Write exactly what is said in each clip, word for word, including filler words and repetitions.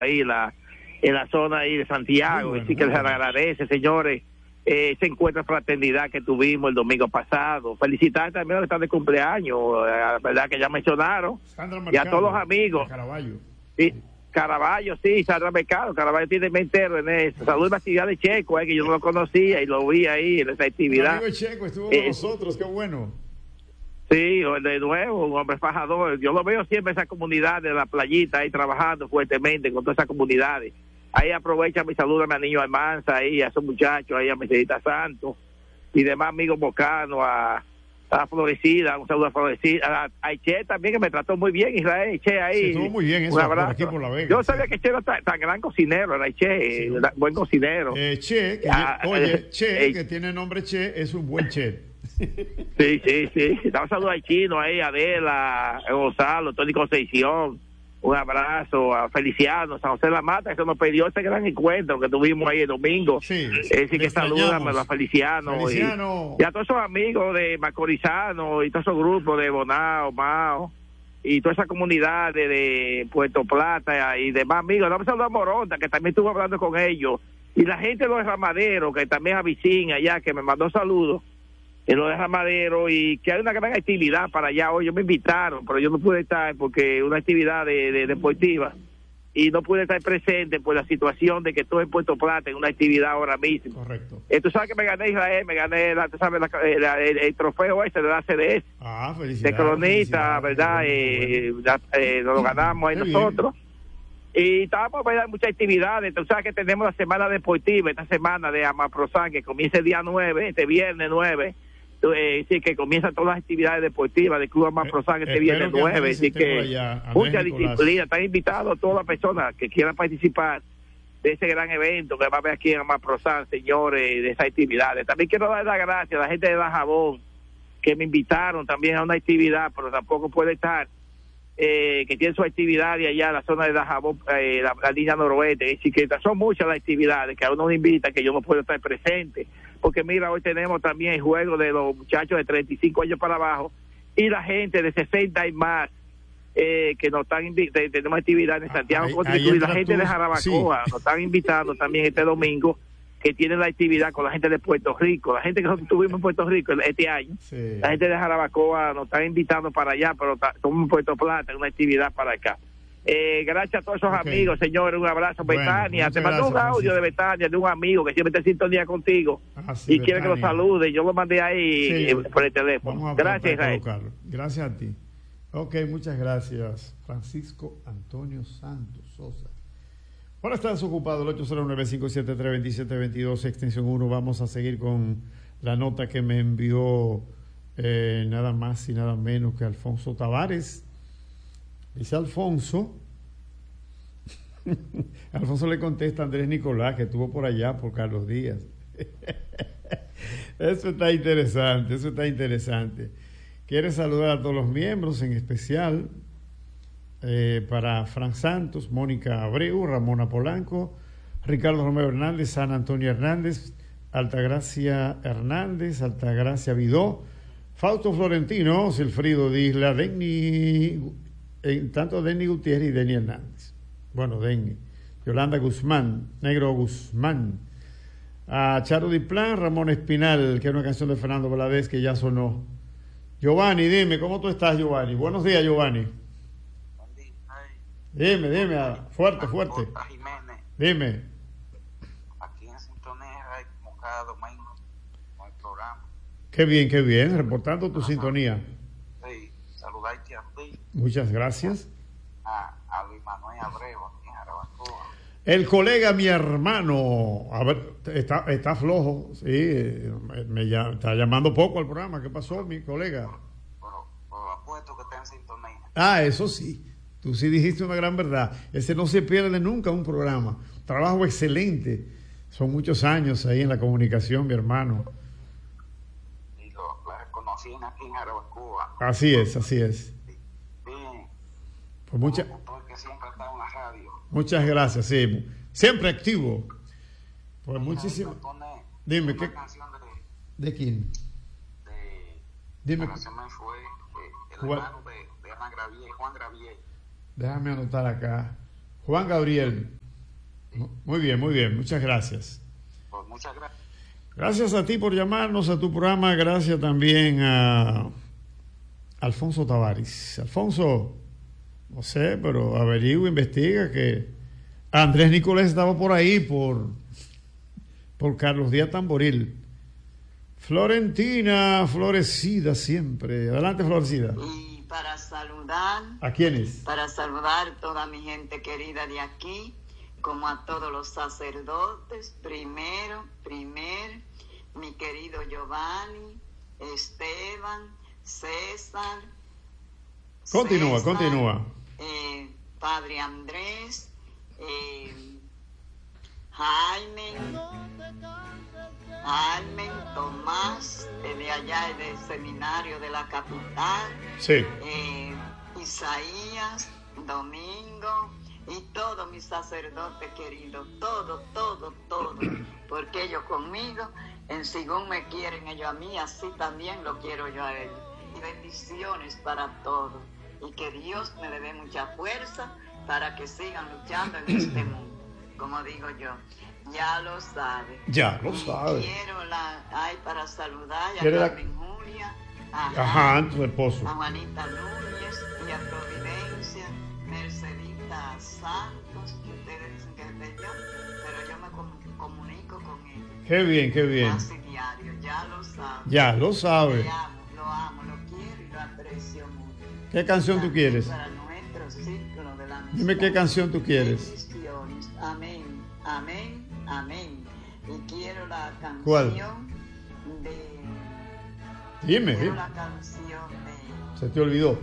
ahí la, en la zona ahí de Santiago, bueno, así que les agradece, señores, eh, ese encuentro de fraternidad que tuvimos el domingo pasado. Felicitar también a los que están de cumpleaños, eh, la verdad que ya mencionaron, y a todos los amigos. Caraballo. Sí, Caraballo, sí, Sandra Mercado, Caraballo tiene me entero en eso. Saludos a la actividad de Checo, eh, que yo no lo conocía y lo vi ahí en esa actividad. El amigo Checo estuvo con eh, nosotros, qué bueno. Sí, de nuevo, un hombre fajador. Yo lo veo siempre en esa comunidad de la playita, ahí trabajando fuertemente con todas esas comunidades. Ahí aprovecha mi saludo a mi niño Almanza, ahí a esos muchachos, ahí a Mercedita Santos y demás amigos bocanos, a, a Florecida, un saludo a Florecida, a, a Che también, que me trató muy bien, Israel, Che ahí. Sí, estuvo muy bien eso, un abrazo. Por aquí por La Vega. Yo sabía que Che era tan, tan gran cocinero, era Che, sí, buen cocinero. Eh, che, que, ah, oye, eh, Che, eh, que tiene nombre Che, es un buen Che. Sí, sí, sí. Damos saludos al Chino, ahí, a Adela, a Gonzalo, Tony Concepción. Un abrazo a Feliciano, San José de la Mata, que nos pidió este gran encuentro que tuvimos ahí el domingo. Sí, eh, sí que salúdame a Feliciano. Feliciano. Y, y a todos esos amigos de Macorizano y todos esos grupos de Bonao, Mao y toda esa comunidad de, de Puerto Plata y demás amigos. Damos saludos a Moronta, que también estuvo hablando con ellos. Y la gente de los Ramaderos, que también a Vicín allá, que me mandó saludos. En lo de Ramadero, y que hay una gran actividad para allá hoy. Yo me invitaron, pero yo no pude estar porque una actividad de, de deportiva, y no pude estar presente por la situación de que estoy en Puerto Plata en una actividad ahora mismo. Correcto. Eh, tú sabes que me gané Israel, me gané la, tú sabes, la, la, el, el trofeo ese de la C D S. Ah, felicidades. De cronista, ¿verdad? Eh, bueno. eh, nos lo ganamos ahí Qué nosotros. Bien. Y estábamos a ver muchas actividades. Tú sabes que tenemos la semana deportiva, esta semana de Amaprosan, que comienza el día nueve, este viernes nueve. Eh, sí, que comienzan todas las actividades deportivas del Club Amaprosan este viernes nueve, así que allá, mucha disciplina. Están invitados todas las personas que quieran participar de ese gran evento que va a haber aquí en Amaprosan, señores, de esas actividades. También quiero dar las gracias a la gente de Dajabón, que me invitaron también a una actividad, pero tampoco puede estar, eh, que tiene su actividad de allá, la zona de Dajabón, eh, la, la línea noroeste, y que son muchas las actividades que a uno me invita, que yo no puedo estar presente. Porque mira, hoy tenemos también el juego de los muchachos de treinta y cinco años para abajo y la gente de sesenta y más, eh, que nos están invitando. Tenemos actividades en Santiago ahí, ahí y la gente tú, de Jarabacoa sí. Nos están invitando también este domingo, que tienen la actividad con la gente de Puerto Rico, la gente que nosotros tuvimos en Puerto Rico este año, sí. La gente de Jarabacoa nos están invitando para allá, pero estamos en Puerto Plata, en una actividad para acá. Eh, gracias a todos esos okay. amigos, señores, un abrazo. Bueno, Betania, te mandó un audio de Betania, de un amigo que siempre está en sintonía contigo ah, sí, y Betania. Quiere que lo salude. Yo lo mandé ahí sí, eh, por el teléfono. Gracias, Israel. Gracias a ti. Ok, muchas gracias, Francisco Antonio Santos Sosa. Ahora estás ocupado, el ocho cero nueve, cinco siete tres, dos siete dos dos, extensión uno. Vamos a seguir con la nota que me envió eh, nada más y nada menos que Alfonso Tavares. Dice Alfonso, Alfonso le contesta a Andrés Nicolás, que estuvo por allá por Carlos Díaz. Eso está interesante, eso está interesante. Quiere saludar a todos los miembros, en especial eh, para Fran Santos, Mónica Abreu, Ramona Polanco, Ricardo Romero Hernández, San Antonio Hernández, Altagracia Hernández, Altagracia Vidó, Fausto Florentino, Silfrido de Isla, Denny... Eh, tanto Denny Gutiérrez y Denny Hernández. Bueno, Denny. Yolanda Guzmán, Negro Guzmán. A Charo Diplán, Ramón Espinal, que es una canción de Fernando Valadez que ya sonó. Giovanni, dime, ¿cómo tú estás, Giovanni? Buenos días, Giovanni. Dime, dime, fuerte, fuerte. Dime. Aquí en sintonía, como cada domingo, con el programa. Qué bien, qué bien, reportando tu Ajá. sintonía. Sí, saludarte a ti. Muchas gracias. A, a Luis Manuel Abreu, aquí en Jarabacoa. El colega, mi hermano, a ver, está, está flojo, sí, me, me ya, está llamando poco al programa. ¿Qué pasó, mi colega? Pero, pero, pero apuesto que está en sintonía. Ah, eso sí, tú sí dijiste una gran verdad. Ese no se pierde nunca un programa. Trabajo excelente. Son muchos años ahí en la comunicación, mi hermano. Y lo, lo conocí aquí en Jarabacoa. Así es, así es. Pues mucha, porque siempre está en la radio. Muchas gracias, sí. Siempre activo. Pues muchísimo. Dime, ¿qué? De, ¿De quién? De, Dime. Se me fue eh, el hermano de, de Ana Gravier, Juan Gravier. Déjame anotar acá. Juan Gabriel. Muy bien, muy bien, muchas gracias. Pues muchas gracias. Gracias a ti por llamarnos a tu programa, gracias también a Alfonso Tavares. Alfonso, no sé, pero averigua, investiga que Andrés Nicolás estaba por ahí, por, por Carlos Díaz Tamboril. Florentina, florecida siempre. Adelante, florecida. Y para saludar. ¿A quiénes? Para saludar toda mi gente querida de aquí, como a todos los sacerdotes, primero, primer, mi querido Giovanni, Esteban, César. Continúa, César, continúa. Eh, Padre Andrés, eh, Jaime, Jaime, Tomás, eh, de allá del seminario de la capital, Sí. eh, Isaías, Domingo y todos mis sacerdotes queridos, todos, todos, todos, porque ellos conmigo, en según me quieren ellos a mí, así también lo quiero yo a ellos. Y bendiciones para todos, y que Dios me dé mucha fuerza para que sigan luchando en este mundo, como digo yo. Ya lo sabe. Ya lo sabe. Quiero la, ay, para saludar a la... Carmen Julia, a, Ajá, tu esposo. a Juanita Núñez y a Providencia, Mercedita Santos, que ustedes dicen que es de yo, pero yo me com- comunico con ellos. Qué bien, qué bien. Casi diario, ya lo sabe. Ya lo sabe. Lo amo, lo amo, lo quiero y lo aprecio mucho. ¿Qué canción tú quieres? Para nuestro ciclo de la amistad. Dime qué canción tú quieres. Bendiciones. Amén, amén, amén. Y quiero la canción ¿Cuál? de... Dime, Quiero dime. la canción de... Se te olvidó.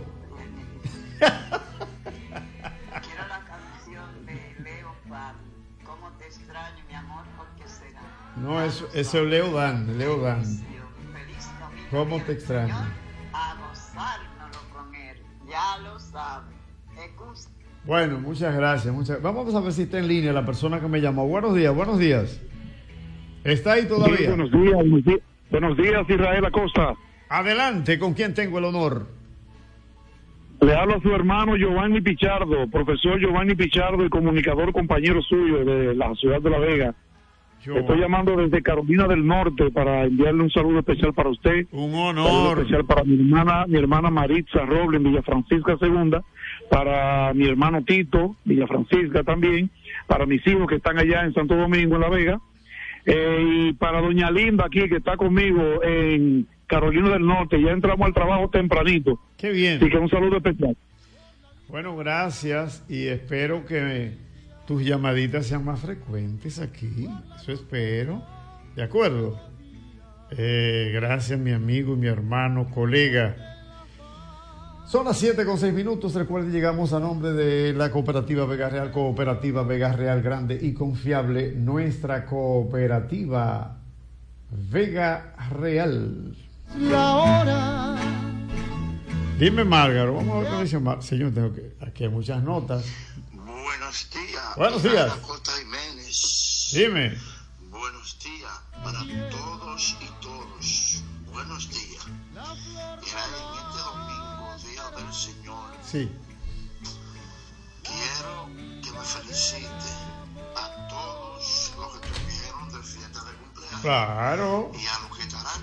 Quiero la canción de Leo Pan. ¿Cómo te extraño, mi amor? ¿Por qué será? No, eso, eso es Leo Dan, Leo Dan. Feliz domingo, ¿Cómo día te del extraño? Señor, a gozárnoslo con él. Ya lo sabe. Excusa. Bueno, muchas gracias, muchas. Vamos a ver si está en línea la persona que me llamó. Buenos días, buenos días. ¿Está ahí todavía? Sí, buenos días, buenos días, buenos días, Israel Acosta. Adelante, ¿con quién tengo el honor? Le hablo a su hermano Giovanni Pichardo, profesor Giovanni Pichardo y comunicador compañero suyo de la ciudad de La Vega. Yo, Estoy llamando desde Carolina del Norte para enviarle un saludo especial para usted. un Un saludo honor. especial para mi hermana, mi hermana Maritza Roble en Villa Francisca Segunda, para mi hermano Tito, Villa Francisca también, para mis hijos que están allá en Santo Domingo, en La Vega, eh, y para doña Linda aquí que está conmigo en Carolina del Norte. Ya entramos al trabajo tempranito, Qué bien. así que un saludo especial. Bueno, gracias y espero que tus llamaditas sean más frecuentes aquí. Eso espero. ¿De acuerdo? Eh, gracias, mi amigo y mi hermano, colega. Son las siete con seis minutos. Recuerden, llegamos a nombre de la Cooperativa Vega Real, Cooperativa Vega Real Grande y Confiable. Nuestra cooperativa Vega Real. La hora. Dime, Márgaro, vamos a ver qué dice Mar- Señor, tengo que... aquí hay muchas notas. Buenos días. Buenos días. Acosta Jiménez. Dime. Buenos días para todos y todos. Buenos días. Ya en este domingo, Día del Señor, Sí. quiero que me felicite a todos los que estuvieron de fiesta de cumpleaños Claro. y a los que estarán.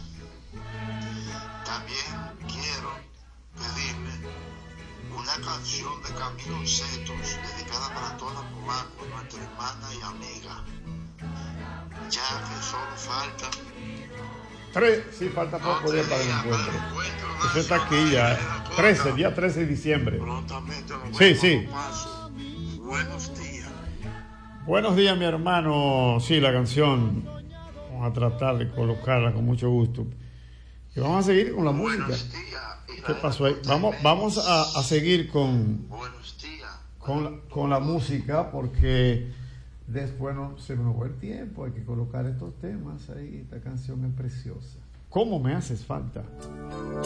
También quiero pedirle una canción de Camilo Setos dedicada para toda Polanco, nuestra hermana y amiga, ya que solo falta Tres, sí, falta poco día para el días encuentro. para el encuentro Eso está aquí ya. nacional de la trece, Costa. día trece de diciembre. Prontamente nos Sí, vemos sí. a los pasos. Buenos días. Buenos días, mi hermano. Sí, la canción. Vamos a tratar de colocarla con mucho gusto. Y vamos a seguir con la música. Buenos días. ¿Qué pasó ahí? Vamos, vamos a, a seguir con, Buenos días. con, la, con la música porque después no se nos va el tiempo. Hay que colocar estos temas ahí. Esta canción es preciosa. ¿Cómo me haces falta?